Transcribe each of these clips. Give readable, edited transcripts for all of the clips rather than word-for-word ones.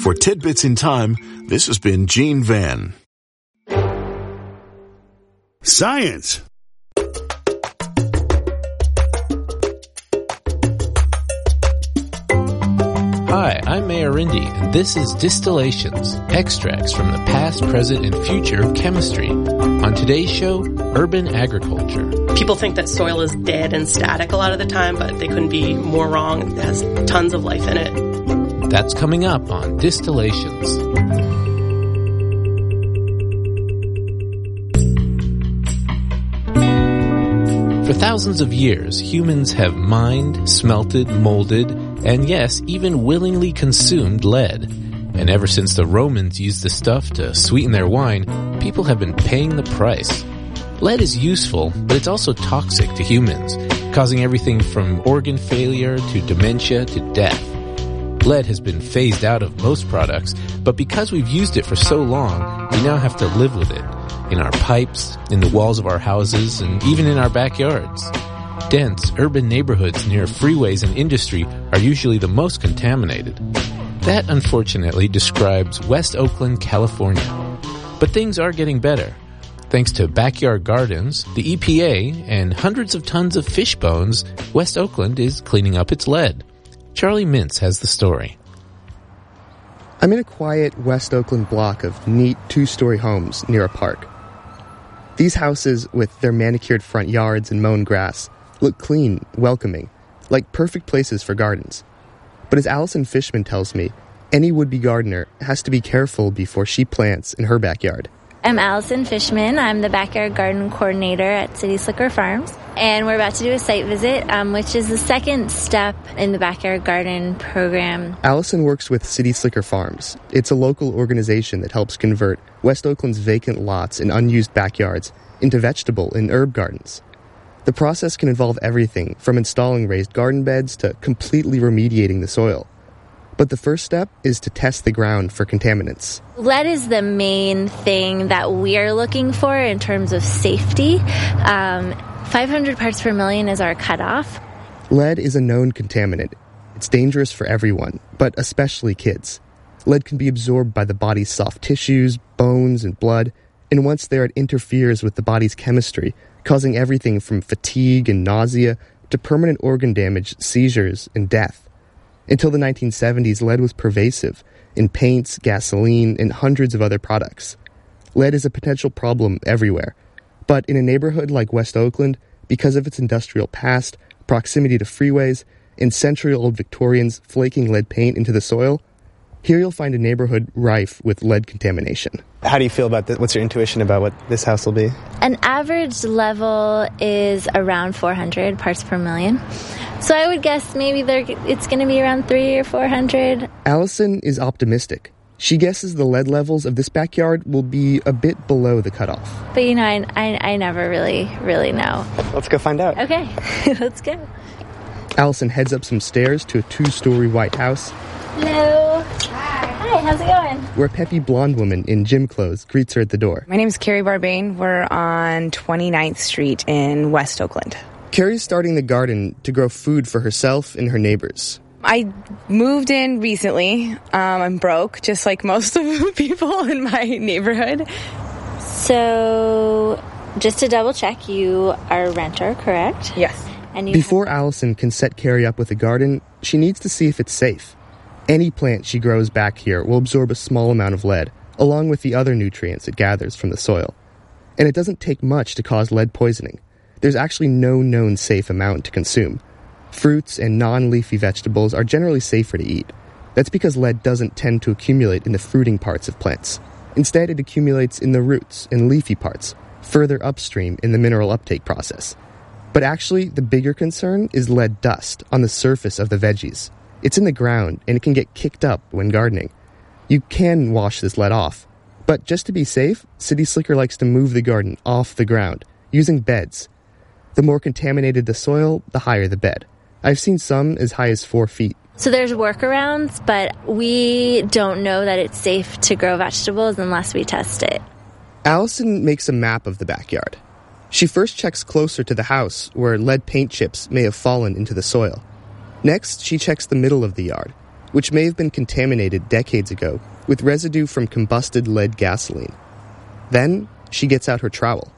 For Tidbits in Time, this has been Gene Van. Science. Hi, I'm Mayor Rindy, and this is Distillations, extracts from the past, present, and future of chemistry. On today's show, urban agriculture. People think that soil is dead and static a lot of the time, but they couldn't be more wrong. It has tons of life in it. That's coming up on Distillations. For thousands of years, humans have mined, smelted, molded, and yes, even willingly consumed lead. And ever since the Romans used the stuff to sweeten their wine, people have been paying the price. Lead is useful, but it's also toxic to humans, causing everything from organ failure to dementia to death. Lead has been phased out of most products, but because we've used it for so long, we now have to live with it. In our pipes, in the walls of our houses, and even in our backyards. Dense, urban neighborhoods near freeways and industry are usually the most contaminated. That, unfortunately, describes West Oakland, California. But things are getting better. Thanks to backyard gardens, the EPA, and hundreds of tons of fish bones, West Oakland is cleaning up its lead. Charlie Mintz has the story. I'm in a quiet West Oakland block of neat two-story homes near a park. These houses, with their manicured front yards and mown grass, look clean, welcoming, like perfect places for gardens. But as Allison Fishman tells me, any would-be gardener has to be careful before she plants in her backyard. I'm Allison Fishman. I'm the backyard garden coordinator at City Slicker Farms. And we're about to do a site visit, which is the second step in the backyard garden program. Allison works with City Slicker Farms. It's a local organization that helps convert West Oakland's vacant lots and unused backyards into vegetable and herb gardens. The process can involve everything from installing raised garden beds to completely remediating the soil. But the first step is to test the ground for contaminants. Lead is the main thing that we're looking for in terms of safety. 500 parts per million is our cutoff. Lead is a known contaminant. It's dangerous for everyone, but especially kids. Lead can be absorbed by the body's soft tissues, bones, and blood, and once there it interferes with the body's chemistry, causing everything from fatigue and nausea to permanent organ damage, seizures, and death. Until the 1970s, lead was pervasive in paints, gasoline, and hundreds of other products. Lead is a potential problem everywhere. But in a neighborhood like West Oakland, because of its industrial past, proximity to freeways, and century-old Victorians flaking lead paint into the soil, here you'll find a neighborhood rife with lead contamination. How do you feel about this? What's your intuition about what this house will be? An average level is around 400 parts per million. So I would guess maybe it's going to be around 300 or 400. Allison is optimistic. She guesses the lead levels of this backyard will be a bit below the cutoff. But I never really know. Let's go find out. Okay, let's go. Allison heads up some stairs to a two-story white house. Hello. Hi, how's it going? Where a peppy blonde woman in gym clothes greets her at the door. My name is Carrie Barbane. We're on 29th Street in West Oakland. Carrie's starting the garden to grow food for herself and her neighbors. I moved in recently. I'm broke, just like most of the people in my neighborhood. So, just to double check, you are a renter, correct? Yes. And Before Allison can set Carrie up with a garden, she needs to see if it's safe. Any plant she grows back here will absorb a small amount of lead, along with the other nutrients it gathers from the soil. And it doesn't take much to cause lead poisoning. There's actually no known safe amount to consume. Fruits and non-leafy vegetables are generally safer to eat. That's because lead doesn't tend to accumulate in the fruiting parts of plants. Instead, it accumulates in the roots and leafy parts, further upstream in the mineral uptake process. But actually, the bigger concern is lead dust on the surface of the veggies. It's in the ground, and it can get kicked up when gardening. You can wash this lead off. But just to be safe, City Slicker likes to move the garden off the ground, using beds. The more contaminated the soil, the higher the bed. I've seen some as high as 4 feet. So there's workarounds, but we don't know that it's safe to grow vegetables unless we test it. Allison makes a map of the backyard. She first checks closer to the house, where lead paint chips may have fallen into the soil. Next, she checks the middle of the yard. which may have been contaminated decades ago with residue from combusted lead gasoline. Then she gets out her trowel.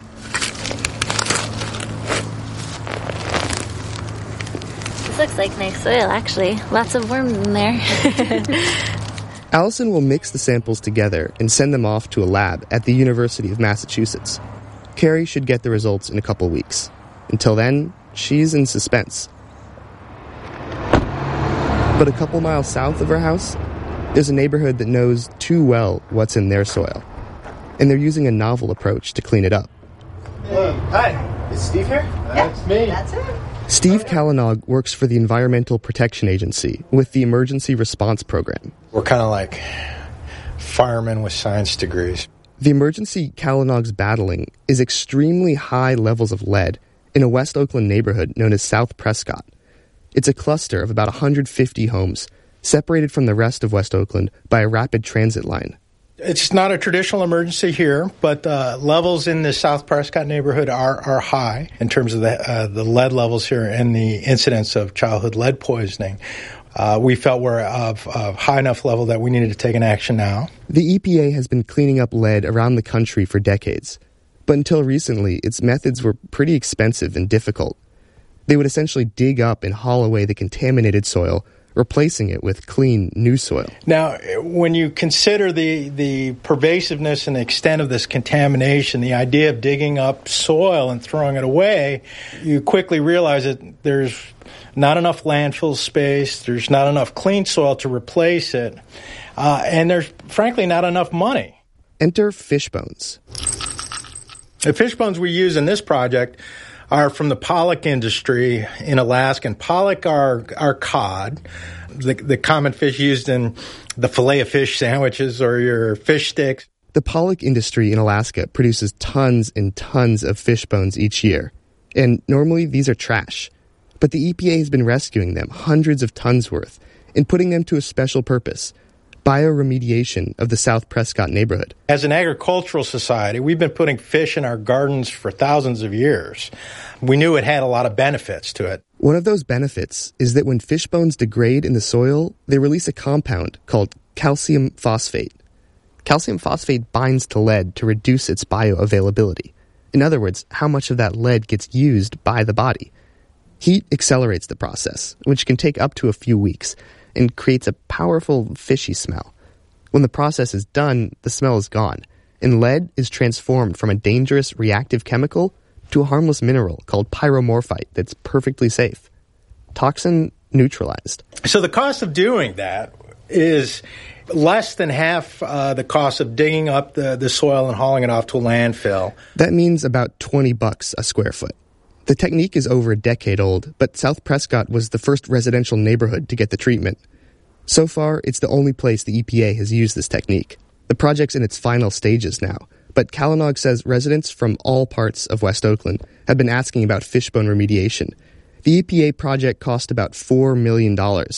This looks like nice soil, actually. Lots of worms in there. Allison will mix the samples together and send them off to a lab at the University of Massachusetts. Carrie should get the results in a couple weeks. Until then, she's in suspense. But a couple miles south of her house, there's a neighborhood that knows too well what's in their soil. And they're using a novel approach to clean it up. Hi, is Steve here? That's me. That's it. Steve Kalanog works for the Environmental Protection Agency with the Emergency Response Program. We're kind of like firemen with science degrees. The emergency Kalanog's battling is extremely high levels of lead in a West Oakland neighborhood known as South Prescott. It's a cluster of about 150 homes, separated from the rest of West Oakland by a rapid transit line. It's not a traditional emergency here, but levels in the South Prescott neighborhood are high in terms of the lead levels here and the incidence of childhood lead poisoning. We felt we're of high enough level that we needed to take an action now. The EPA has been cleaning up lead around the country for decades, but until recently, its methods were pretty expensive and difficult. They would essentially dig up and haul away the contaminated soil, replacing it with clean, new soil. Now, when you consider the pervasiveness and extent of this contamination, the idea of digging up soil and throwing it away, you quickly realize that there's not enough landfill space, there's not enough clean soil to replace it, and there's, frankly, not enough money. Enter fish bones. The fish bones we use in this project are from the pollock industry in Alaska. And pollock are cod, the common fish used in the Filet-O-Fish sandwiches or your fish sticks. The pollock industry in Alaska produces tons and tons of fish bones each year. And normally these are trash. But the EPA has been rescuing them, hundreds of tons worth, and putting them to a special purpose: bioremediation of the South Prescott neighborhood. As an agricultural society, we've been putting fish in our gardens for thousands of years. We knew it had a lot of benefits to it. One of those benefits is that when fish bones degrade in the soil, they release a compound called calcium phosphate. Calcium phosphate binds to lead to reduce its bioavailability. In other words, how much of that lead gets used by the body. Heat accelerates the process, which can take up to a few weeks, and creates a powerful fishy smell. When the process is done, the smell is gone, and lead is transformed from a dangerous reactive chemical to a harmless mineral called pyromorphite that's perfectly safe. Toxin neutralized. So the cost of doing that is less than half the cost of digging up the soil and hauling it off to a landfill. That means about $20 a square foot. The technique is over a decade old, but South Prescott was the first residential neighborhood to get the treatment. So far, it's the only place the EPA has used this technique. The project's in its final stages now, but Kalanog says residents from all parts of West Oakland have been asking about fishbone remediation. The EPA project cost about $4 million,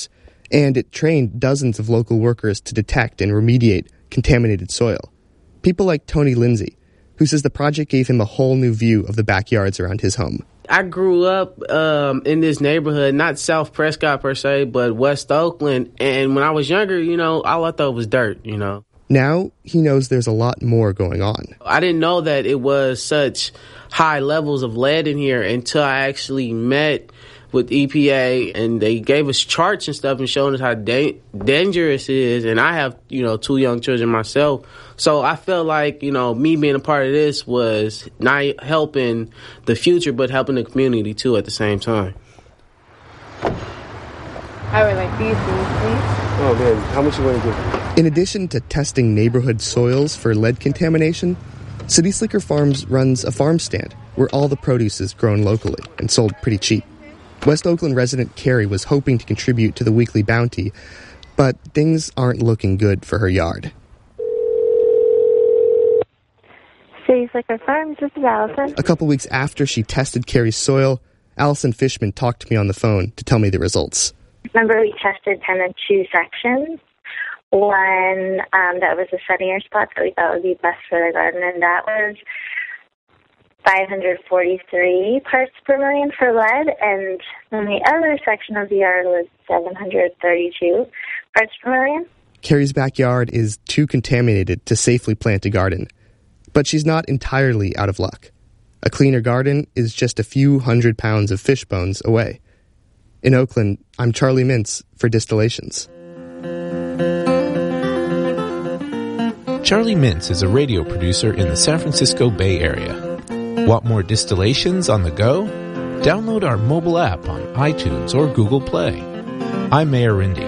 and it trained dozens of local workers to detect and remediate contaminated soil. People like Tony Lindsay, who says the project gave him a whole new view of the backyards around his home. I grew up in this neighborhood, not South Prescott per se, but West Oakland. And when I was younger, all I thought was dirt, Now he knows there's a lot more going on. I didn't know that it was such high levels of lead in here until I actually met with EPA, and they gave us charts and stuff and showing us how dangerous it is. And I have, 2 young children myself. So I felt like, me being a part of this was not helping the future, but helping the community, too, at the same time. I would like these things, please. Oh, man. How much you want to give? In addition to testing neighborhood soils for lead contamination, City Slicker Farms runs a farm stand where all the produce is grown locally and sold pretty cheap. West Oakland resident Carrie was hoping to contribute to the weekly bounty, but things aren't looking good for her yard. City Slicker Farms, this is Allison. A couple weeks after she tested Carrie's soil, Allison Fishman talked to me on the phone to tell me the results. Remember, we tested kind of 2 sections. One that was the sunnier spot that we thought would be best for the garden, and that was 543 parts per million for lead, and then the other section of the yard was 732 parts per million. Carrie's backyard is too contaminated to safely plant a garden, but she's not entirely out of luck. A cleaner garden is just a few 100 pounds of fish bones away. In Oakland, I'm Charlie Mintz for Distillations. Charlie Mintz is a radio producer in the San Francisco Bay Area. Want more Distillations on the go? Download our mobile app on iTunes or Google Play. I'm Mayor Rindy.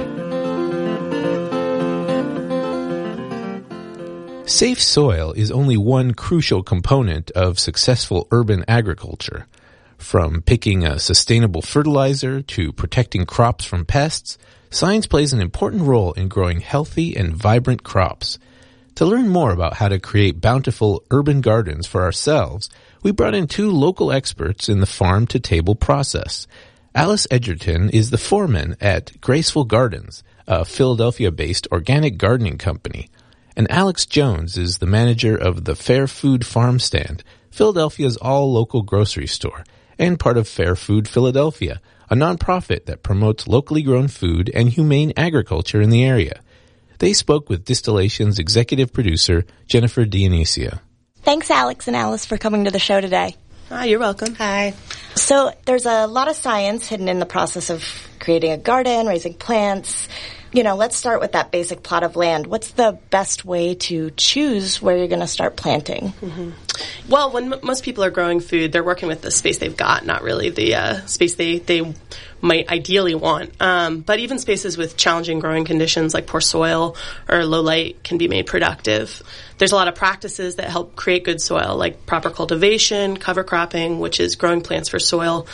Safe soil is only one crucial component of successful urban agriculture. From picking a sustainable fertilizer to protecting crops from pests, science plays an important role in growing healthy and vibrant crops. To learn more about how to create bountiful urban gardens for ourselves, we brought in two local experts in the farm-to-table process. Alice Edgerton is the foreman at Graceful Gardens, a Philadelphia-based organic gardening company. And Alex Jones is the manager of the Fair Food Farm Stand, Philadelphia's all-local grocery store, and part of Fair Food Philadelphia, a nonprofit that promotes locally grown food and humane agriculture in the area. They spoke with Distillations executive producer Jennifer Dionisia. Thanks, Alex and Alice, for coming to the show today. Hi, you're welcome. Hi. So there's a lot of science hidden in the process of creating a garden, raising plants. Let's start with that basic plot of land. What's the best way to choose where you're going to start planting? Mm-hmm. Well, when most people are growing food, they're working with the space they've got, not really the space they might ideally want. But even spaces with challenging growing conditions like poor soil or low light can be made productive. There's a lot of practices that help create good soil, like proper cultivation, cover cropping, which is growing plants for soil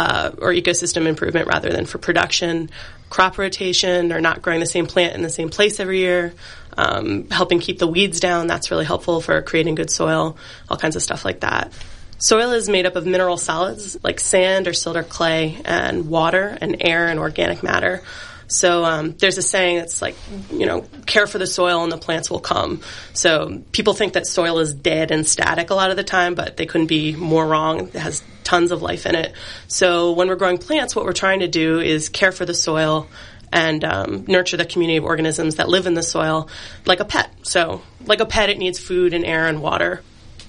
or ecosystem improvement rather than for production, crop rotation, or not growing the same plant in the same place every year, helping keep the weeds down. That's really helpful for creating good soil, all kinds of stuff like that. Soil is made up of mineral solids like sand or silt or clay, and water and air and organic matter. So there's a saying that's like, care for the soil and the plants will come. So people think that soil is dead and static a lot of the time, but they couldn't be more wrong. It has tons of life in it. So when we're growing plants, what we're trying to do is care for the soil and nurture the community of organisms that live in the soil like a pet. So like a pet, it needs food and air and water.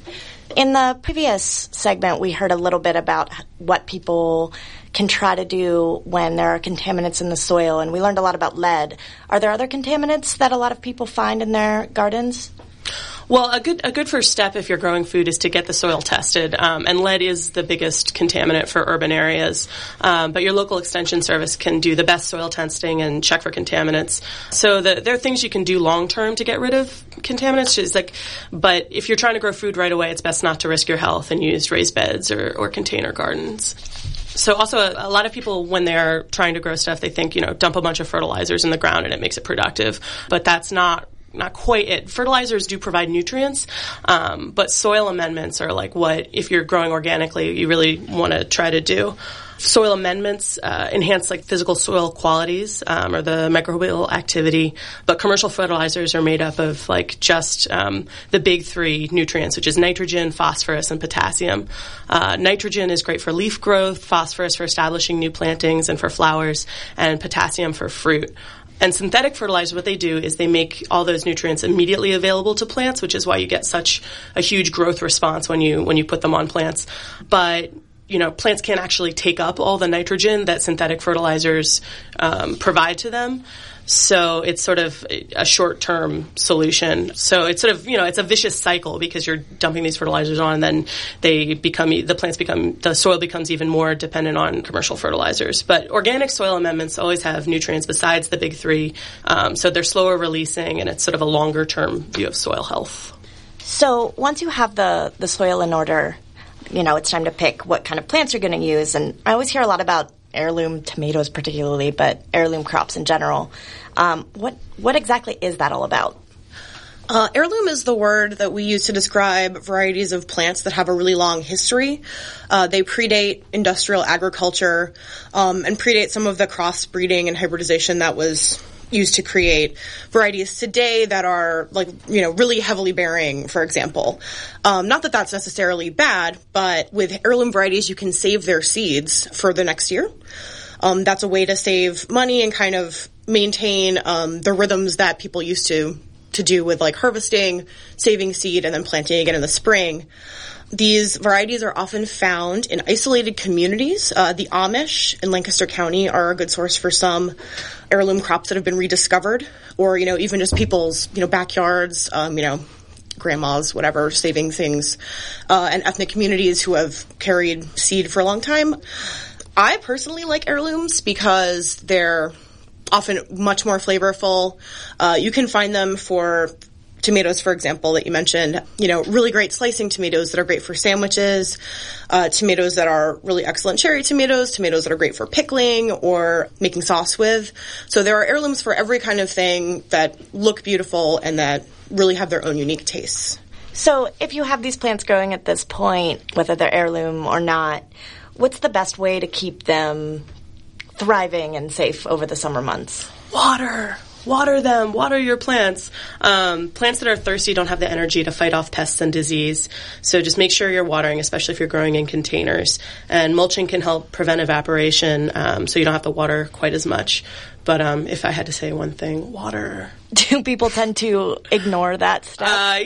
In the previous segment, we heard a little bit about what people can try to do when there are contaminants in the soil, and we learned a lot about lead. Are there other contaminants that a lot of people find in their gardens? Well, a good first step if you're growing food is to get the soil tested, and lead is the biggest contaminant for urban areas. But your local extension service can do the best soil testing and check for contaminants. So there are things you can do long term to get rid of contaminants. But if you're trying to grow food right away, it's best not to risk your health and use raised beds or container gardens. So also a lot of people, when they're trying to grow stuff, they think, dump a bunch of fertilizers in the ground and it makes it productive. But that's not quite it. Fertilizers do provide nutrients, but soil amendments are like what, if you're growing organically, you really want to try to do. Soil amendments enhance like physical soil qualities or the microbial activity, but commercial fertilizers are made up of like just the big three nutrients, which is nitrogen, phosphorus, and potassium. Nitrogen is great for leaf growth, phosphorus for establishing new plantings and for flowers, and potassium for fruit. And synthetic fertilizers, what they do is they make all those nutrients immediately available to plants, which is why you get such a huge growth response when you put them on plants. But plants can't actually take up all the nitrogen that synthetic fertilizers provide to them. So it's sort of a short-term solution. So it's sort of, it's a vicious cycle because you're dumping these fertilizers on and then the soil becomes even more dependent on commercial fertilizers. But organic soil amendments always have nutrients besides the big three. So they're slower releasing and it's sort of a longer-term view of soil health. So once you have the soil in order, it's time to pick what kind of plants you're going to use. And I always hear a lot about heirloom tomatoes particularly, but heirloom crops in general. What exactly is that all about? Heirloom is the word that we use to describe varieties of plants that have a really long history. They predate industrial agriculture and predate some of the crossbreeding and hybridization that was used to create varieties today that are really heavily bearing, for example. Not that that's necessarily bad, but with heirloom varieties, you can save their seeds for the next year. That's a way to save money and kind of maintain the rhythms that people used to do with harvesting, saving seed, and then planting again in the spring. These varieties are often found in isolated communities. The Amish in Lancaster County are a good source for some heirloom crops that have been rediscovered, or, even just people's, backyards, grandmas, whatever, saving things, and ethnic communities who have carried seed for a long time. I personally like heirlooms because they're often much more flavorful. You can find them for tomatoes, for example, that you mentioned, really great slicing tomatoes that are great for sandwiches, tomatoes that are really excellent cherry tomatoes that are great for pickling or making sauce with. So there are heirlooms for every kind of thing that look beautiful and that really have their own unique tastes. So if you have these plants growing at this point, whether they're heirloom or not, what's the best way to keep them thriving and safe over the summer months? Water them. Water your plants. Plants that are thirsty don't have the energy to fight off pests and disease. So just make sure you're watering, especially if you're growing in containers. And mulching can help prevent evaporation, so you don't have to water quite as much. But if I had to say one thing, water. Do people tend to ignore that step?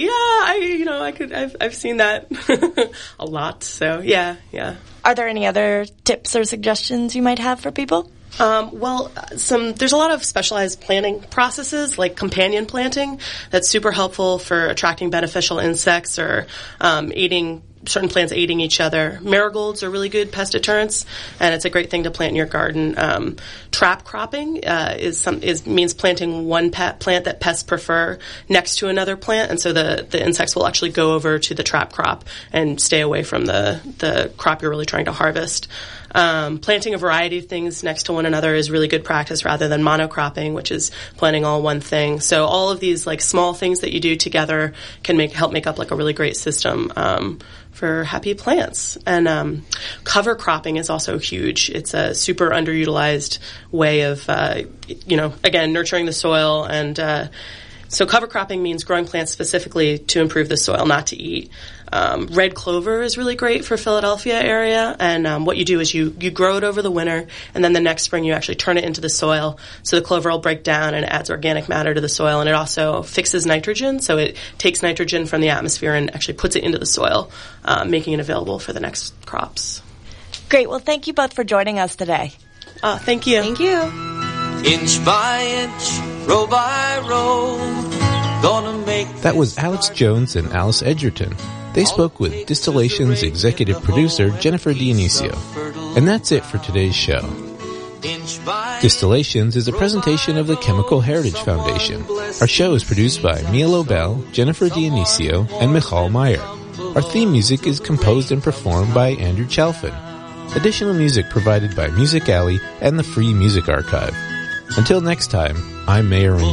I've seen that a lot. So yeah. Are there any other tips or suggestions you might have for people? There's a lot of specialized planting processes like companion planting that's super helpful for attracting beneficial insects or certain plants aiding each other. Marigolds are really good pest deterrents, and it's a great thing to plant in your garden. Trap cropping means planting one plant that pests prefer next to another plant, and so the insects will actually go over to the trap crop and stay away from the crop you're really trying to harvest. Planting a variety of things next to one another is really good practice rather than monocropping, which is planting all one thing. So all of these small things that you do together can help make up a really great system for happy plants. And cover cropping is also huge. It's a super underutilized way of again nurturing the soil. And so cover cropping means growing plants specifically to improve the soil, not to eat. Red clover is really great for Philadelphia area, and what you do is you grow it over the winter, and then the next spring you actually turn it into the soil, so the clover will break down and adds organic matter to the soil, and it also fixes nitrogen, so it takes nitrogen from the atmosphere and actually puts it into the soil, making it available for the next crops. Great. Well, thank you both for joining us today. Thank you. Thank you. Inch by inch, row by row, gonna make... That was Alex Jones and Alice Edgerton. They spoke with Distillation's executive producer, Jennifer Dionisio. And that's it for today's show. Distillations is a presentation of the Chemical Heritage Foundation. Our show is produced by Mia Lobel, Jennifer Dionisio, and Michal Meyer. Our theme music is composed and performed by Andrew Chalfin. Additional music provided by Music Alley and the Free Music Archive. Until next time, I'm Mayor